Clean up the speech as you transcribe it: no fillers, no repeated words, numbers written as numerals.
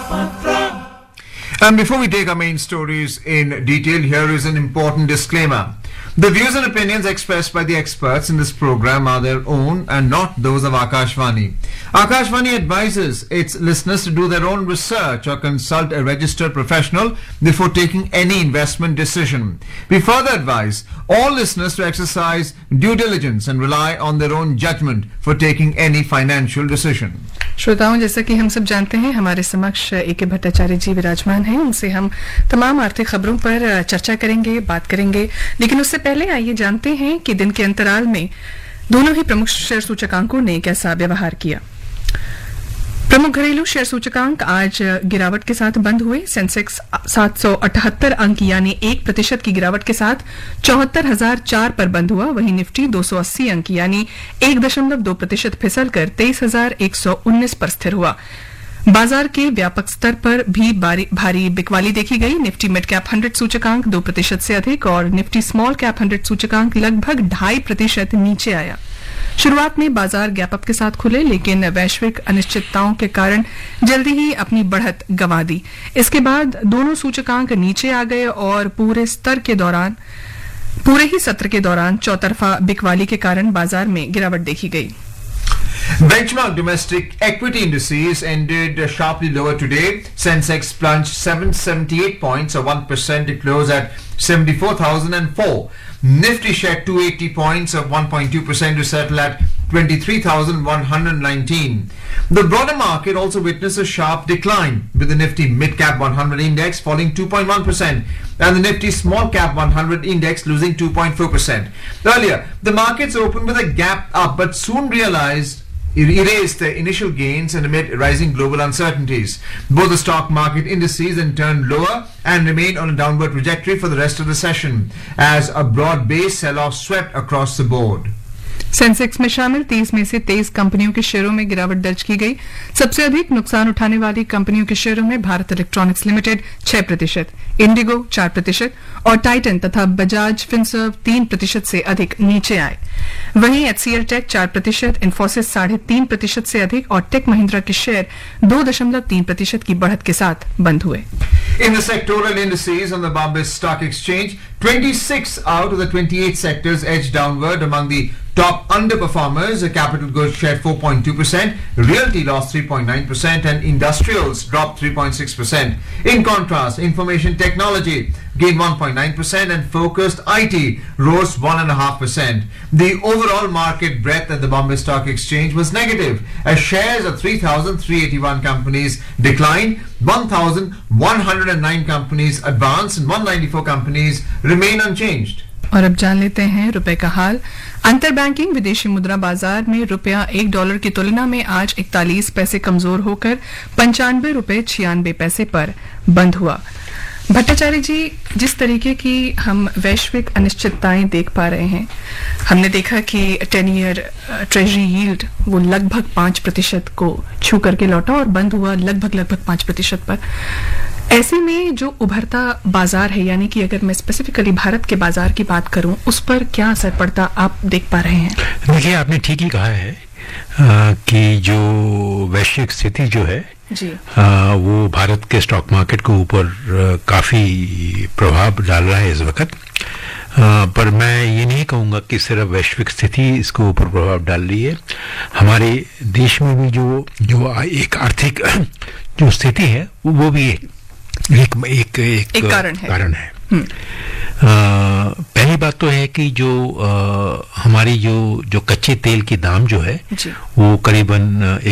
And before we take our main stories in detail, here is an important disclaimer. The views and opinions expressed by the experts in this program are their own and not those of Akashvani. Akashvani advises its listeners to do their own research or consult a registered professional before taking any investment decision. We further advise all listeners to exercise due diligence and rely on their own judgment for taking any financial decision. श्रोताओं, जैसा कि हम सब जानते हैं, हमारे समक्ष A K. Bhattacharya जी विराजमान हैं। उनसे हम तमाम आर्थिक खबरों पर चर्चा करेंगे, बात करेंगे। लेकिन उससे पहले आइए जानते हैं कि दिन के अंतराल में दोनों ही प्रमुख शेयर सूचकांकों ने कैसा व्यवहार किया। प्रमुख घरेलू शेयर सूचकांक आज गिरावट के साथ बंद हुए। सेंसेक्स 778 अंक यानी 1% की गिरावट के साथ 74,004 पर बंद हुआ। वहीं निफ्टी 280 अंक यानी 1.2% फिसलकर 23,119 पर स्थिर हुआ। बाजार के व्यापक स्तर पर भी भारी बिकवाली देखी गई। निफ्टी मिड कैप 100 सूचकांक 2% से अधिक और निफ्टी स्मॉल कैप 100 सूचकांक लगभग 2.5% नीचे आया। शुरुआत में बाजार गैप अप के साथ खुले, लेकिन वैश्विक अनिश्चितताओं के कारण जल्दी ही अपनी बढ़त गंवा दी। इसके बाद दोनों सूचकांक नीचे आ गए और पूरे ही सत्र के दौरान चौतरफा बिकवाली के कारण बाजार में गिरावट देखी गई। Benchmark domestic equity indices ended sharply lower today. Sensex plunged 778 points or 1% to close at 74,004. Nifty shed 280 points or 1.2% to settle at 23,119. The broader market also witnessed a sharp decline, with the Nifty Mid Cap 100 index falling 2.1% and the Nifty Small Cap 100 index losing 2.4%. Earlier, the markets opened with a gap up but soon erased the initial gains and amid rising global uncertainties. Both the stock market indices then turned lower and remained on a downward trajectory for the rest of the session as a broad-based sell-off swept across the board. Sensex में शामिल 30 में से 23 कंपनियों के शेयरों में गिरावट दर्ज की गई। सबसे अधिक नुकसान उठाने वाली कंपनियों के शेयरों में भारत इलेक्ट्रॉनिक्स लिमिटेड 6%, इंडिगो 4% और टाइटन तथा बजाज फिनसर्व 3% से अधिक नीचे आए। वहीं एचसीएल टेक 4%, इन्फोसिस 3.5% से अधिक और टेक महिंद्रा के शेयर 2.3% की बढ़त के साथ बंद हुए। In the sectoral indices on the Bombay Stock Exchange, 26 out of the 28 sectors edged downward. Among the top underperformers, capital goods shed 4.2%, realty lost 3.9%, and industrials dropped 3.6%. In contrast, information technology gained 1.9% and focused IT rose 1.5%. The overall market breadth at the Bombay Stock Exchange was negative, as shares of 3,381 companies declined, 1,109 companies advanced, and 194 companies remain unchanged. और अब जान लेते हैं रुपए का हाल। अंतर banking विदेशी मुद्रा बाजार में रुपया $1 की तुलना में आज 41 पैसे कमजोर होकर 95 रुपए 96 पैसे पर बंद हुआ। भट्टाचार्य जी, जिस तरीके की हम वैश्विक अनिश्चितताएं देख पा रहे हैं, हमने देखा कि 10 ईयर ट्रेजरी यील्ड वो लगभग 5% को छू करके लौटा और बंद हुआ लगभग 5% पर। ऐसे में जो उभरता बाजार है, यानी कि अगर मैं स्पेसिफिकली भारत के बाजार की बात करूं, उस पर क्या असर पड़ता आप देख पा रहे हैं? देखिए, आपने ठीक ही कहा है कि जो वैश्विक स्थिति जो है जी, वो भारत के स्टॉक मार्केट के ऊपर काफी प्रभाव डाल रहा है इस वक्त। पर मैं ये नहीं कहूँगा कि सिर्फ वैश्विक स्थिति इसके ऊपर प्रभाव डाल रही है। हमारे देश में भी जो एक आर्थिक जो स्थिति है वो भी एक कारण है। पहली बात तो है कि जो हमारी जो कच्चे तेल की दाम जो है वो करीबन